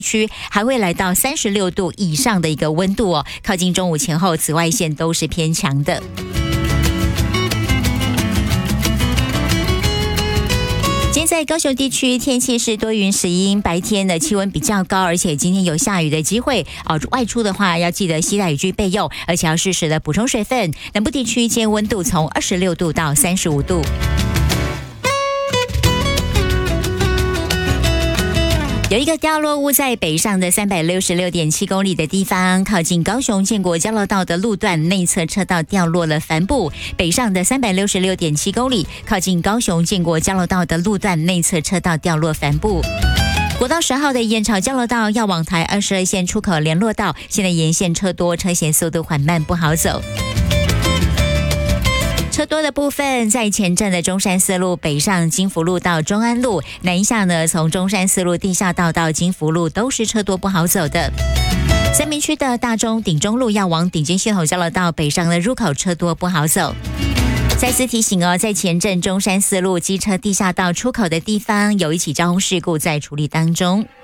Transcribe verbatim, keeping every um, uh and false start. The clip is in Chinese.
区还会来到三十六度以上的一个温度哦，靠近中午前后，紫外线都是偏强的。今天在高雄地区天气是多云时阴，白天的气温比较高，而且今天有下雨的机会哦。外出的话要记得携带雨具备用，而且要适时的补充水分。南部地区今天温度从二十六度到三十五度。有一个掉落物在北上的三百六十六点七公里的地方，靠近高雄建国交流道的路段内侧车道掉落了帆布。北上的三百六十六点七公里，靠近高雄建国交流道的路段内侧车道掉落帆布。国道十号的燕巢交流道要往台二十二线出口联络道，现在沿线车多，车行速度缓慢，不好走。车多的部分在前镇的中山四路北上金福路到中安路，南下呢从中山四路地下道到金福路都是车多不好走的。三民区的大中顶中路要往顶尖系统交流道北上的入口车多不好走。再次提醒哦，在前镇中山四路机车地下道出口的地方有一起交通事故在处理当中。